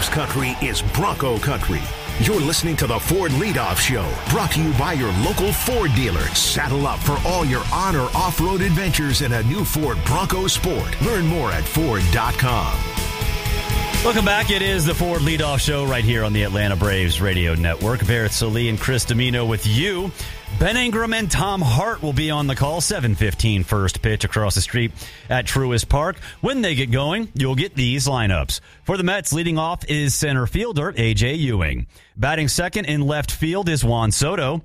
cross country is Bronco country. You're listening to the Ford Leadoff Show, brought to you by your local Ford dealer. Saddle up for all your on or off-road adventures in a new Ford Bronco Sport. Learn more at Ford.com. Welcome back. It is the Ford Leadoff Show right here on the Atlanta Braves Radio Network. Barrett Sallee and Chris Domino with you. Ben Ingram and Tom Hart will be on the call. 7:15 first pitch across the street at Truist Park. When they get going, you'll get these lineups. For the Mets, leading off is center fielder A.J. Ewing. Batting second in left field is Juan Soto.